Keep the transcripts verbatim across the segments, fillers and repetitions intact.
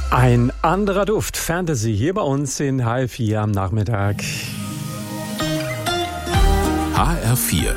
Ein anderer Duft, Fantasy, hier bei uns in H R vier am Nachmittag. H R vier.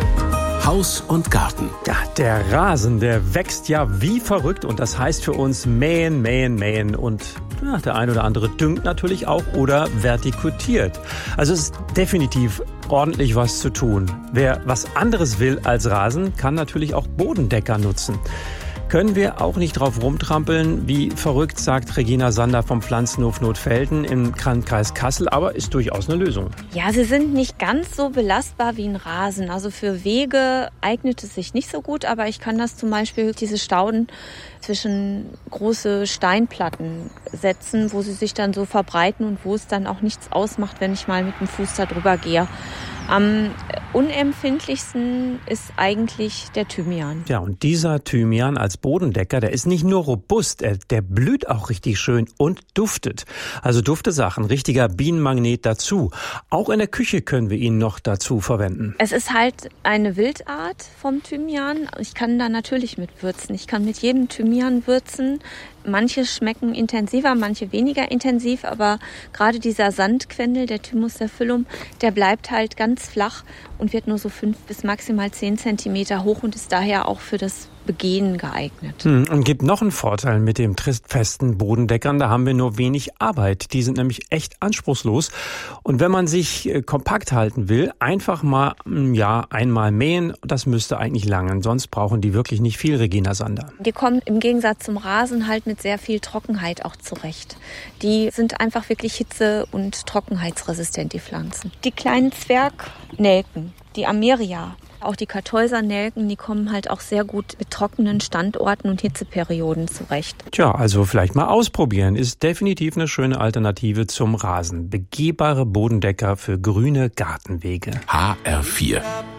Haus und Garten. Ja, der Rasen, der wächst ja wie verrückt und das heißt für uns mähen, mähen, mähen und ja, der ein oder andere düngt natürlich auch oder vertikutiert. Also es ist definitiv ordentlich was zu tun. Wer was anderes will als Rasen, kann natürlich auch Bodendecker nutzen. Können wir auch nicht drauf rumtrampeln, wie verrückt, sagt Regina Sander vom Pflanzenhof Notfelden im Landkreis Kassel, aber ist durchaus eine Lösung. Ja, sie sind nicht ganz so belastbar wie ein Rasen. Also für Wege eignet es sich nicht so gut, aber ich kann das zum Beispiel, diese Stauden zwischen große Steinplatten setzen, wo sie sich dann so verbreiten und wo es dann auch nichts ausmacht, wenn ich mal mit dem Fuß da drüber gehe. Am unempfindlichsten ist eigentlich der Thymian. Ja, und dieser Thymian als Bodendecker, der ist nicht nur robust, er, der blüht auch richtig schön und duftet. Also dufte Sachen, richtiger Bienenmagnet dazu. Auch in der Küche können wir ihn noch dazu verwenden. Es ist halt eine Wildart vom Thymian. Ich kann da natürlich mit würzen. Ich kann mit jedem Thymian würzen. Manche schmecken intensiver, manche weniger intensiv, aber gerade dieser Sandquendel, der Thymus sapphilum, der bleibt halt ganz flach und wird nur so fünf bis maximal zehn Zentimeter hoch und ist daher auch für das Begehen geeignet. Hm, und gibt noch einen Vorteil mit dem tristfesten Bodendeckern, da haben wir nur wenig Arbeit. Die sind nämlich echt anspruchslos. Und wenn man sich äh, kompakt halten will, einfach mal im Jahr einmal mähen, das müsste eigentlich langen. Sonst brauchen die wirklich nicht viel, Regina Sander. Die kommen im Gegensatz zum Rasen halt mit sehr viel Trockenheit auch zurecht. Die sind einfach wirklich hitze- und trockenheitsresistent, die Pflanzen. Die kleinen Zwergnelken, die Ameria, auch die Kartäusernelken, die kommen halt auch sehr gut mit trockenen Standorten und Hitzeperioden zurecht. Tja, also vielleicht mal ausprobieren. Ist definitiv eine schöne Alternative zum Rasen. Begehbare Bodendecker für grüne Gartenwege. H R vier.